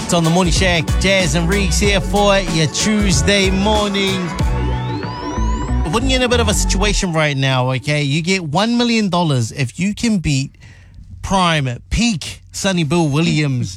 It's on the Morning Shack. Jazz and Reeks here for your Tuesday morning. We're putting you in a bit of a situation right now, okay? You get $1 million if you can beat prime, peak Sonny Bill Williams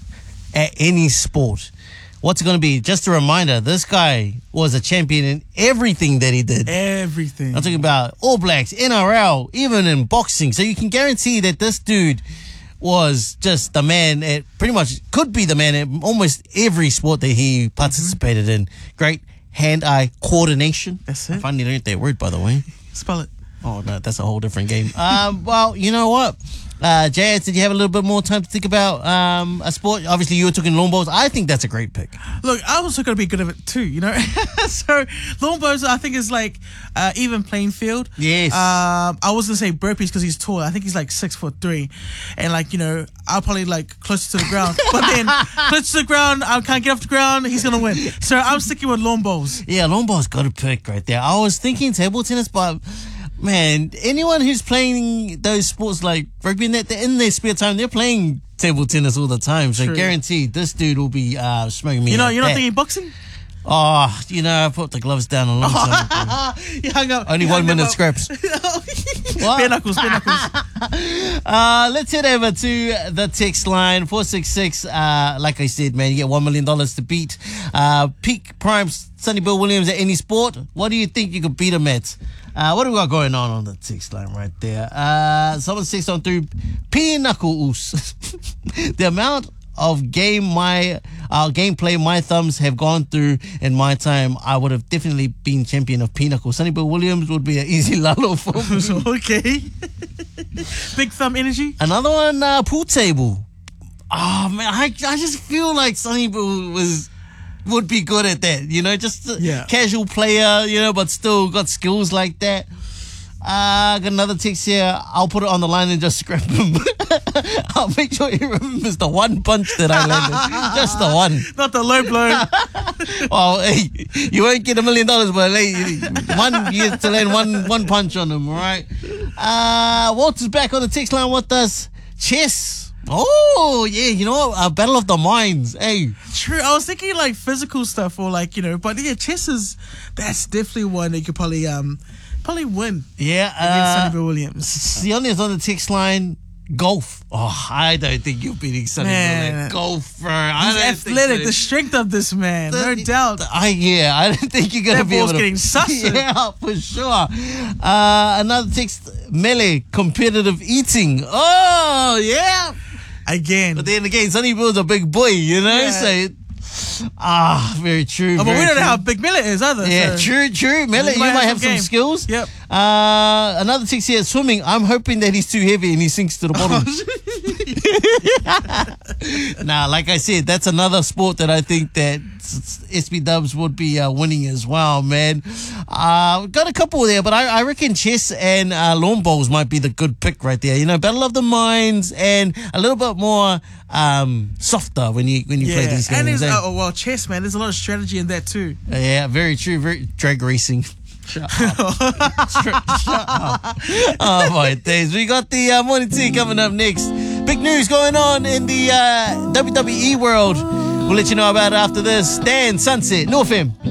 at any sport. What's it going to be? Just a reminder, this guy was a champion in everything that he did. Everything. I'm talking about All Blacks, NRL, even in boxing. So you can guarantee that this dude was just the man at pretty much could be the man at almost every sport that he participated in. Great hand-eye coordination. That's it. I finally learned that word, by the way. Spell it. Oh, no, that's a whole different game. Well, you know what? Jazz, did you have a little bit more time to think about a sport? Obviously, you were talking lawn bowls. I think that's a great pick. Look, I also got to be good at it too, you know? So, lawn bowls, I think, is like even playing field. Yes. I was going to say burpees because he's tall. I think he's like 6'3". And like, you know, I'll probably like closer to the ground. But then, closer to the ground, I can't get off the ground, he's going to win. So, I'm sticking with lawn bowls. Yeah, lawn bowls got a pick right there. I was thinking table tennis, but man, anyone who's playing those sports like rugby, in their spare time, they're playing table tennis all the time. So True. Guaranteed, this dude will be smoking me. You're not that. thinking boxing? Oh, you know, I put the gloves down a long time ago. You hung up. Only 1 minute scraps. Bare knuckles. Let's head over to the text line 466. Like I said, man, you get $1 million to beat peak prime Sonny Bill Williams at any sport. What do you think you could beat him at? What do we got going on the text line right there? Someone says on through Pinnacle-oos. The amount of gameplay my thumbs have gone through in my time, I would have definitely been champion of Pinnacle. Sonny Bill Williams would be an easy lalo for me. Okay. Big thumb energy. Another one, pool table. Oh man, I just feel like Sonny Bill would be good at that, you know, just a casual player, you know, but still got skills like that. Got another text here. I'll put it on the line and just scrap him. I'll make sure he remembers the one punch that I landed. Just the one. Not the low blow. Well, hey, you won't get $1 million, but hey, you have to land one punch on him, all right? Walter's back on the text line with us. Chess. Oh, yeah, you know what? Battle of the Minds. Hey. True. I was thinking like physical stuff or like, you know, but yeah, chess that's definitely one that you could probably win. Yeah. Against Sonny Bill Williams. Sione is on the text line. Golf. Oh, I don't think you're beating Sonny Bill at golf, bro. He's athletic. The strength of this man, no doubt. I don't think you're going to be able to. That ball's getting sussed. Yeah, for sure. Another text. Melee. Competitive eating. Oh, yeah. Again. But then again, Sonny Bill's a big boy, you know? Yeah. So, very true. But we don't know how big Millet is either. Yeah, so. true. Millet, you might have some skills. Yep. Another text here, swimming. I'm hoping that he's too heavy and he sinks to the bottom. Nah, like I said, that's another sport that I think that SB Dubs would be winning as well, man. Got a couple there, but I reckon chess and lawn bowls might be the good pick right there. You know, Battle of the Minds and a little bit more softer when you play these games. And chess, man, there's a lot of strategy in that too. Yeah, very true. Very drag racing. Shut up. Shut up. Oh my days. We got the morning tea coming up next. Big news going on in the WWE world. We'll let you know about it after this. Dan, Sunset, North FM.